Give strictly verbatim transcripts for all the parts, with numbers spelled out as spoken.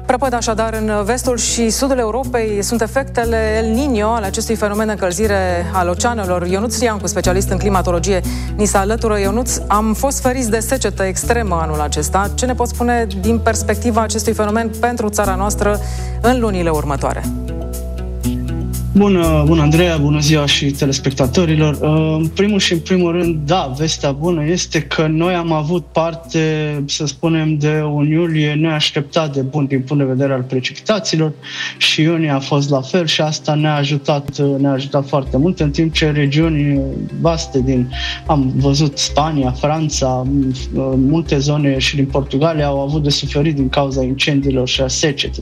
Prăpăd așadar în vestul și sudul Europei sunt efectele El Niño ale acestui fenomen de încălzire al oceanelor. Ionuț Riancu, specialist în climatologie, ni se alătură. Ionuț, am fost feriți de secetă extremă anul acesta. Ce ne poți spune din perspectiva acestui fenomen pentru țara noastră în lunile următoare? Bună, bună Andreea, bună ziua și telespectatorilor. În primul și în primul rând, da, vestea bună este că noi am avut parte, să spunem, de un iulie neașteptat de bun din punct de vedere al precipitațiilor și iunie a fost la fel și asta ne-a ajutat, ne-a ajutat foarte mult, în timp ce regiuni vaste din, am văzut Spania, Franța, multe zone și din Portugalia au avut de suferit din cauza incendiilor și a secetei.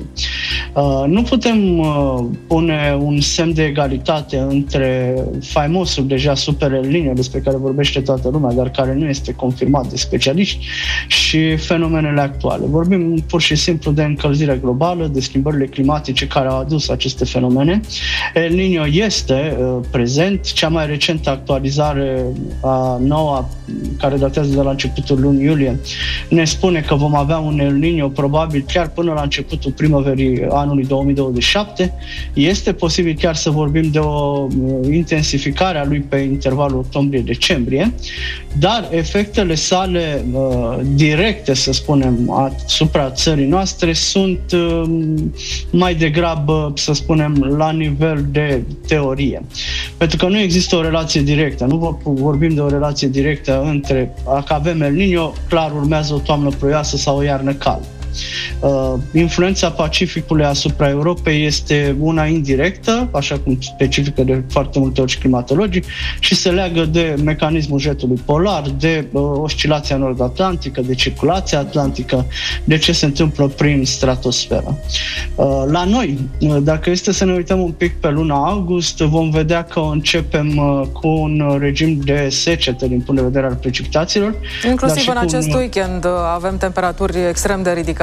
Nu putem pune un semn de egalitate între faimosul deja super El Niño, despre care vorbește toată lumea, dar care nu este confirmat de specialiști, și fenomenele actuale. Vorbim pur și simplu de încălzire globală, de schimbările climatice care au adus aceste fenomene. El Niño este uh, prezent. Cea mai recentă actualizare a noua, care datează de la începutul lunii iulie, ne spune că vom avea un El Niño probabil chiar până la începutul primăverii anului două mii douăzeci și șapte. Este posibil chiar să vorbim de o intensificare a lui pe intervalul octombrie-decembrie, dar efectele sale uh, directe, să spunem, asupra țării noastre sunt uh, mai degrabă, să spunem, la nivel de teorie. Pentru că nu există o relație directă, nu vorbim de o relație directă între, dacă avem El Niño, clar urmează o toamnă ploioasă sau o iarnă caldă. Uh, influența Pacificului asupra Europei este una indirectă, așa cum specifică de foarte multe ori climatologii, și se leagă de mecanismul jetului polar, de uh, oscilația nord-atlantică, de circulația atlantică, de ce se întâmplă prin stratosferă. Uh, la noi, uh, dacă este să ne uităm un pic pe luna august, vom vedea că începem uh, cu un regim de secetă din punct de vedere al precipitațiilor. Inclusiv în acest un... weekend uh, avem temperaturi extrem de ridicate.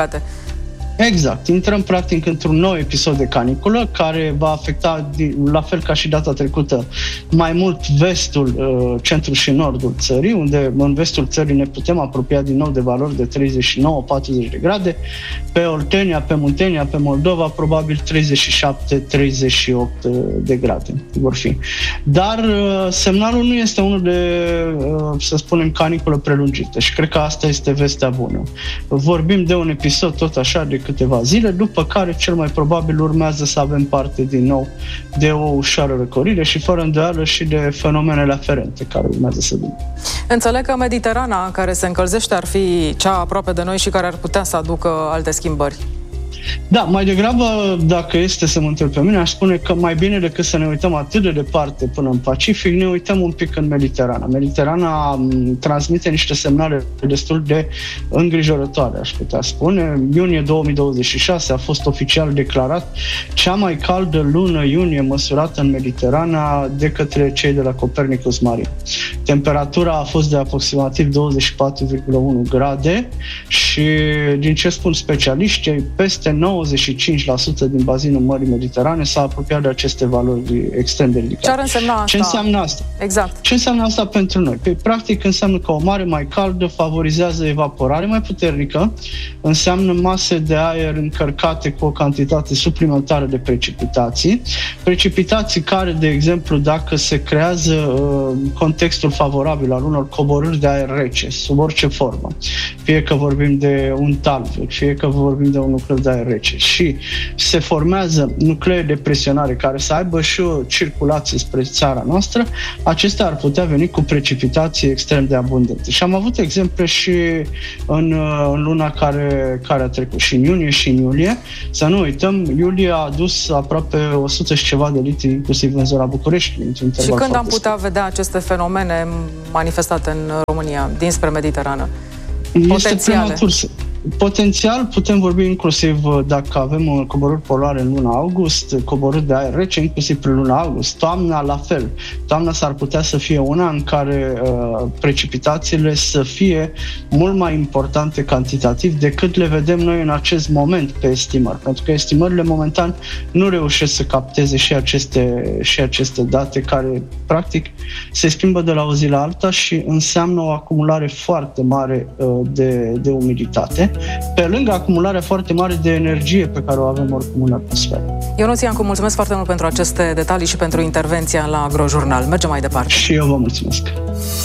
Exact. Intrăm practic într-un nou episod de caniculă care va afecta, la fel ca și data trecută, mai mult vestul, centrul și nordul țării, unde în vestul țării ne putem apropia din nou de valori de treizeci și nouă patruzeci de grade. Pe Oltenia, pe Muntenia, pe Moldova, probabil treizeci și șapte treizeci și opt de grade vor fi. Dar semnalul nu este unul de, să spunem, caniculă prelungită și cred că asta este vestea bună. Vorbim de un episod tot așa de câteva zile, după care cel mai probabil urmează să avem parte din nou de o ușoară răcorire și fără îndoială și de fenomenele aferente care urmează să vină. Înțeleg că Mediterana care se încălzește ar fi cea aproape de noi și care ar putea să aducă alte schimbări. Da, mai degrabă, dacă este să mă întreb pe mine, aș spune că mai bine decât să ne uităm atât de departe până în Pacific, ne uităm un pic în Mediterana. Mediterana transmite niște semnale destul de îngrijorătoare, aș putea spune. Iunie două mii douăzeci și șase a fost oficial declarat cea mai caldă lună iunie măsurată în Mediterana de către cei de la Copernicus Marin. Temperatura a fost de aproximativ douăzeci și patru virgulă unu grade și, din ce spun specialiștii, peste nouăzeci și cinci la sută din bazinul Mării Mediterane s-a apropiat de aceste valori extrem de ridicate. Ce ar însemna asta? Ce înseamnă asta? Exact. Ce înseamnă asta pentru noi? Păi, practic înseamnă că o mare mai caldă favorizează evaporare mai puternică, înseamnă mase de aer încărcate cu o cantitate suplimentară de precipitații. Precipitații care, de exemplu, dacă se creează uh, contextul favorabil al unor coborâri de aer rece, sub orice formă, fie că vorbim de un talvec, fie că vorbim de un nucleu de aer rece și se formează nuclee de presionare care să aibă și o circulație spre țara noastră, acestea ar putea veni cu precipitații extrem de abundente. Și am avut exemple și în, în luna care, care a trecut, și în iunie și în iulie. Să nu uităm, iulie a adus aproape o sută și ceva de litri, inclusiv în zona Bucureștiului. Și când am putea scurt. vedea aceste fenomene manifestate în România, dinspre Mediterană? Potențiale. Potențial putem vorbi inclusiv dacă avem coborâri polare în luna august, coborâri de aer rece inclusiv prin luna august. Toamna la fel. Toamna s-ar putea să fie una în care uh, precipitațiile să fie mult mai importante cantitativ decât le vedem noi în acest moment pe estimări. Pentru că estimările momentan nu reușesc să capteze și aceste, și aceste date care practic se schimbă de la o zi la alta și înseamnă o acumulare foarte mare uh, de, de umiditate. bune, pe lângă acumularea foarte mare de energie pe care o avem oricum în atmosferă. Ionuț Iancu, mulțumesc foarte mult pentru aceste detalii și pentru intervenția la Agrojurnal. Mergem mai departe. Și eu vă mulțumesc.